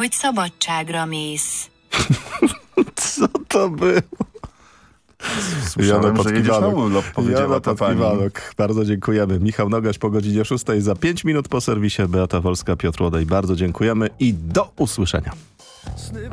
hogy szabadságra mész. Co to było? Słyszałem, że jedziesz na urlop, powiedziała ta pani. Bardzo dziękujemy. Michał Nogaś po godzinie 6 za 5 minut po serwisie. Beata Wolska, Piotr Łodej. Bardzo dziękujemy i do usłyszenia.